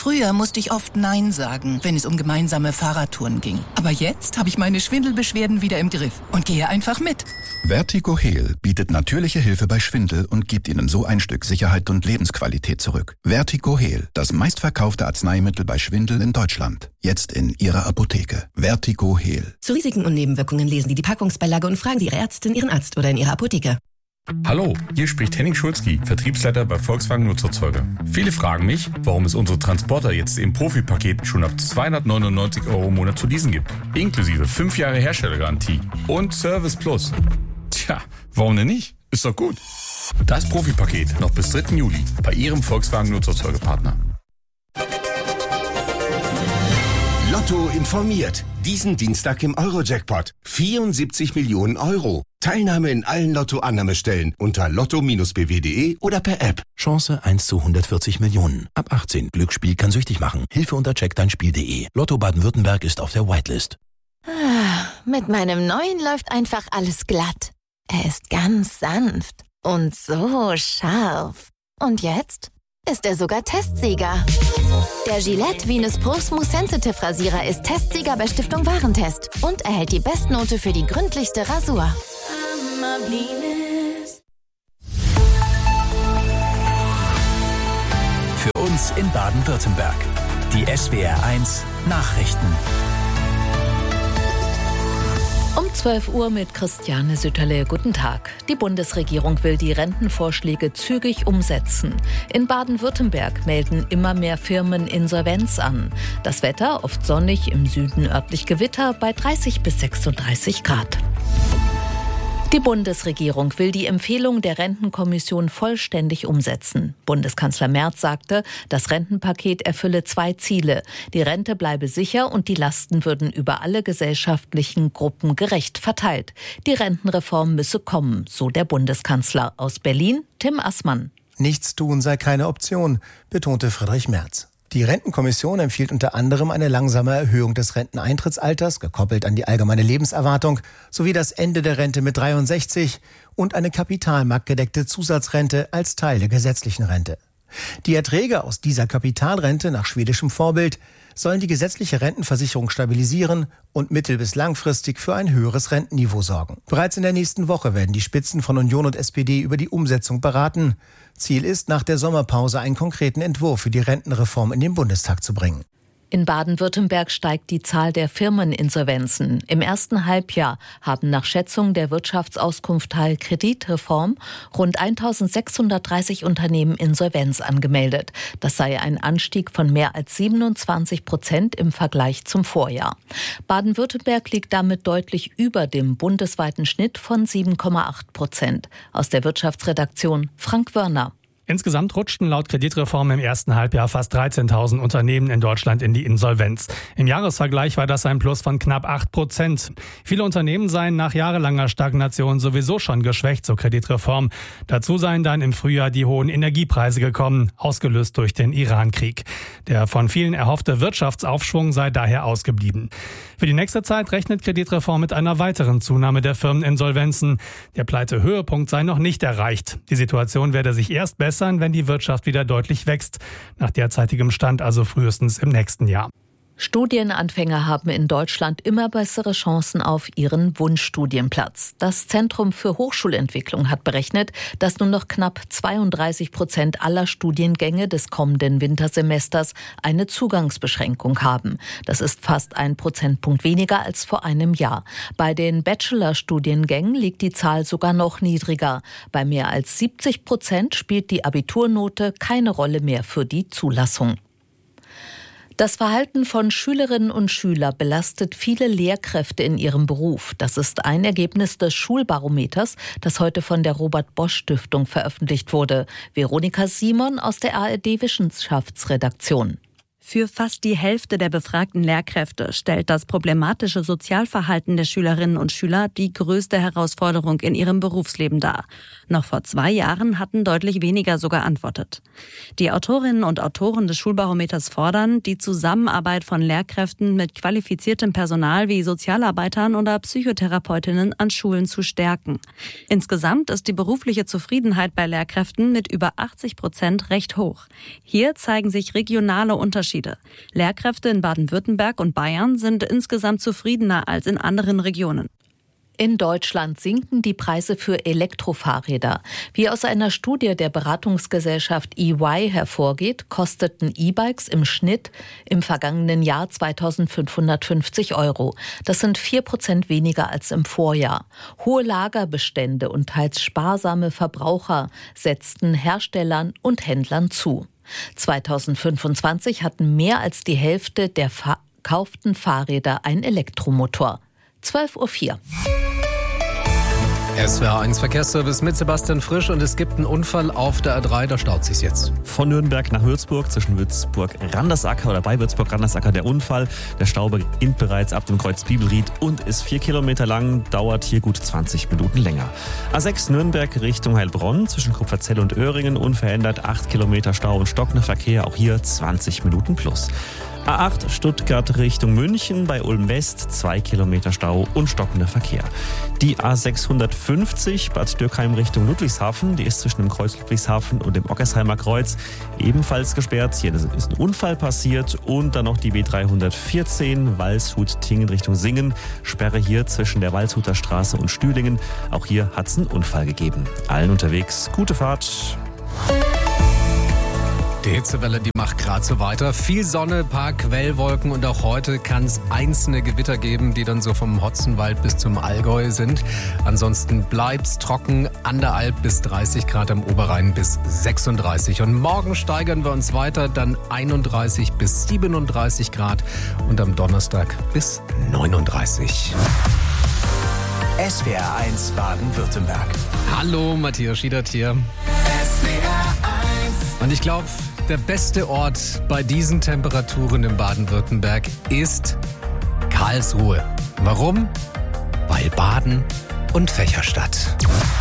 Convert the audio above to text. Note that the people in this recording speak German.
Früher musste ich oft Nein sagen, wenn es um gemeinsame Fahrradtouren ging. Aber jetzt habe ich meine Schwindelbeschwerden wieder im Griff und gehe einfach mit. Vertigo Heal bietet natürliche Hilfe bei Schwindel und gibt Ihnen so ein Stück Sicherheit und Lebensqualität zurück. Vertigo Heal, das meistverkaufte Arzneimittel bei Schwindel in Deutschland. Jetzt in Ihrer Apotheke. Vertigo Heal. Zu Risiken und Nebenwirkungen lesen Sie die Packungsbeilage und fragen Sie Ihre Ärztin, Ihren Arzt oder in Ihrer Apotheke. Hallo, hier spricht Henning Schulzki, Vertriebsleiter bei Volkswagen Nutzerzeuger. Viele fragen mich, warum es unsere Transporter jetzt im Profipaket schon ab 299 € im Monat zu leasen gibt. Inklusive 5 Jahre Herstellergarantie und Service Plus. Tja, warum denn nicht? Ist doch gut. Das Profipaket noch bis 3. Juli bei Ihrem Volkswagen Nutzerzeugerpartner. Lotto informiert. Diesen Dienstag im Euro-Jackpot. 74 Millionen €. Teilnahme in allen Lotto-Annahmestellen unter lotto-bw.de oder per App. Chance 1 zu 140 Millionen. Ab 18. Glücksspiel kann süchtig machen. Hilfe unter checkdeinspiel.de. Lotto Baden-Württemberg ist auf der Whitelist. Mit meinem neuen läuft einfach alles glatt. Er ist ganz sanft und so scharf. Und jetzt ist er sogar Testsieger. Der Gillette Venus Pro Smooth Sensitive Rasierer ist Testsieger bei Stiftung Warentest und erhält die Bestnote für die gründlichste Rasur. Für uns in Baden-Württemberg. Die SWR1 Nachrichten. Um 12 Uhr mit Christiane Sütterle. Guten Tag. Die Bundesregierung will die Rentenvorschläge zügig umsetzen. In Baden-Württemberg melden immer mehr Firmen Insolvenz an. Das Wetter oft sonnig, im Süden örtlich Gewitter bei 30 bis 36 Grad. Die Bundesregierung will die Empfehlung der Rentenkommission vollständig umsetzen. Bundeskanzler Merz sagte, das Rentenpaket erfülle 2 Ziele. Die Rente bleibe sicher und die Lasten würden über alle gesellschaftlichen Gruppen gerecht verteilt. Die Rentenreform müsse kommen, so der Bundeskanzler. Aus Berlin, Tim Assmann. Nichts tun sei keine Option, betonte Friedrich Merz. Die Rentenkommission empfiehlt unter anderem eine langsame Erhöhung des Renteneintrittsalters, gekoppelt an die allgemeine Lebenserwartung, sowie das Ende der Rente mit 63 und eine kapitalmarktgedeckte Zusatzrente als Teil der gesetzlichen Rente. Die Erträge aus dieser Kapitalrente nach schwedischem Vorbild sollen die gesetzliche Rentenversicherung stabilisieren und mittel- bis langfristig für ein höheres Rentenniveau sorgen. Bereits in der nächsten Woche werden die Spitzen von Union und SPD über die Umsetzung beraten. Ziel ist, nach der Sommerpause einen konkreten Entwurf für die Rentenreform in den Bundestag zu bringen. In Baden-Württemberg steigt die Zahl der Firmeninsolvenzen. Im ersten Halbjahr haben nach Schätzung der Wirtschaftsauskunft Teil Kreditreform rund 1630 Unternehmen Insolvenz angemeldet. Das sei ein Anstieg von mehr als 27% im Vergleich zum Vorjahr. Baden-Württemberg liegt damit deutlich über dem bundesweiten Schnitt von 7,8%. Aus der Wirtschaftsredaktion Frank Wörner. Insgesamt rutschten laut Kreditreform im ersten Halbjahr fast 13.000 Unternehmen in Deutschland in die Insolvenz. Im Jahresvergleich war das ein Plus von knapp 8%. Viele Unternehmen seien nach jahrelanger Stagnation sowieso schon geschwächt zur Kreditreform. Dazu seien dann im Frühjahr die hohen Energiepreise gekommen, ausgelöst durch den Iran-Krieg. Der von vielen erhoffte Wirtschaftsaufschwung sei daher ausgeblieben. Für die nächste Zeit rechnet Kreditreform mit einer weiteren Zunahme der Firmeninsolvenzen. Der Pleitehöhepunkt sei noch nicht erreicht. Die Situation werde sich erst bessern, wenn die Wirtschaft wieder deutlich wächst. Nach derzeitigem Stand also frühestens im nächsten Jahr. Studienanfänger haben in Deutschland immer bessere Chancen auf ihren Wunschstudienplatz. Das Zentrum für Hochschulentwicklung hat berechnet, dass nur noch knapp 32% aller Studiengänge des kommenden Wintersemesters eine Zugangsbeschränkung haben. Das ist fast 1 Prozentpunkt weniger als vor einem Jahr. Bei den Bachelorstudiengängen liegt die Zahl sogar noch niedriger. Bei mehr als 70% spielt die Abiturnote keine Rolle mehr für die Zulassung. Das Verhalten von Schülerinnen und Schülern belastet viele Lehrkräfte in ihrem Beruf. Das ist ein Ergebnis des Schulbarometers, das heute von der Robert-Bosch-Stiftung veröffentlicht wurde. Veronika Simon aus der ARD-Wissenschaftsredaktion. Für fast die Hälfte der befragten Lehrkräfte stellt das problematische Sozialverhalten der Schülerinnen und Schüler die größte Herausforderung in ihrem Berufsleben dar. Noch vor 2 Jahren hatten deutlich weniger so geantwortet. Die Autorinnen und Autoren des Schulbarometers fordern, die Zusammenarbeit von Lehrkräften mit qualifiziertem Personal wie Sozialarbeitern oder Psychotherapeutinnen an Schulen zu stärken. Insgesamt ist die berufliche Zufriedenheit bei Lehrkräften mit über 80% recht hoch. Hier zeigen sich regionale Unterschiede Unterschiede. Lehrkräfte in Baden-Württemberg und Bayern sind insgesamt zufriedener als in anderen Regionen. In Deutschland sinken die Preise für Elektrofahrräder. Wie aus einer Studie der Beratungsgesellschaft EY hervorgeht, kosteten E-Bikes im Schnitt im vergangenen Jahr 2.550 €. Das sind 4% weniger als im Vorjahr. Hohe Lagerbestände und teils sparsame Verbraucher setzten Herstellern und Händlern zu. 2025 hatten mehr als die Hälfte der verkauften Fahrräder einen Elektromotor. 12:04 Uhr. SWR1 Verkehrsservice mit Sebastian Frisch und es gibt einen Unfall auf der A3, da staut sich's jetzt. Von Nürnberg nach Würzburg, zwischen Würzburg-Randersacker oder bei Würzburg-Randersacker der Unfall. Der Stau beginnt bereits ab dem Kreuz Bibelried und ist 4 Kilometer lang, dauert hier gut 20 Minuten länger. A6 Nürnberg Richtung Heilbronn, zwischen Kupferzell und Öhringen unverändert 8 Kilometer Stau und stockender Verkehr, auch hier 20 Minuten plus. A8 Stuttgart Richtung München, bei Ulm West 2 Kilometer Stau und stockender Verkehr. Die A650 Bad Dürkheim Richtung Ludwigshafen, die ist zwischen dem Kreuz Ludwigshafen und dem Ockersheimer Kreuz ebenfalls gesperrt. Hier ist ein Unfall passiert und dann noch die B314 Waldshut-Tingen Richtung Singen. Sperre hier zwischen der Waldshuter Straße und Stühlingen. Auch hier hat es einen Unfall gegeben. Allen unterwegs gute Fahrt. Die Hitzewelle, die macht gerade so weiter. Viel Sonne, paar Quellwolken und auch heute kann es einzelne Gewitter geben, die dann so vom Hotzenwald bis zum Allgäu sind. Ansonsten bleibt's trocken, an der Alp bis 30 Grad, am Oberrhein bis 36. Und morgen steigern wir uns weiter, dann 31 bis 37 Grad und am Donnerstag bis 39. SWR1 Baden-Württemberg. Hallo, Matthias Schiedert hier. Und ich glaube, der beste Ort bei diesen Temperaturen in Baden-Württemberg ist Karlsruhe. Warum? Weil Baden und Fächerstadt.